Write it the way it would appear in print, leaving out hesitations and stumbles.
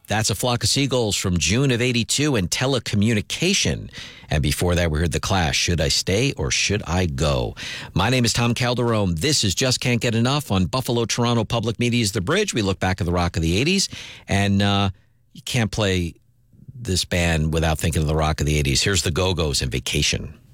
That's A Flock of Seagulls from June of 82 and Telecommunication. And before that, we heard The Clash, Should I Stay or Should I Go? My name is Tom Calderone. This is Just Can't Get Enough on Buffalo Toronto Public Media's The Bridge. We look back at the rock of the 80s, and you can't play this band without thinking of the rock of the 80s. Here's the Go-Go's and Vacation.